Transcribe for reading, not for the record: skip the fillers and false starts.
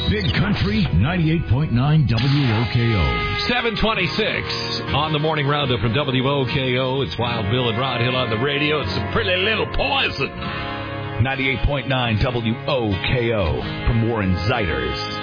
Big Country 98.9 WOKO. 726 on the morning roundup from WOKO. It's Wild Bill and Rod Hill on the radio. It's a pretty little poison. 98.9 WOKO from Warren Zeiders.